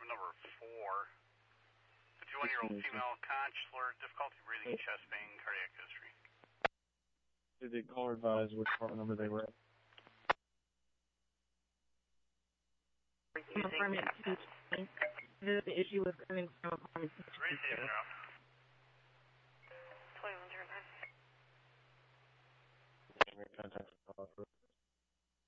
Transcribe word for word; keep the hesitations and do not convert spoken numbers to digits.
number four. fifty-one-year-old female, conscious, alert, difficulty breathing, chest pain, cardiac history. Did the caller advise which apartment number they were at? Apartment two twenty. The issue was coming from apartment two twenty.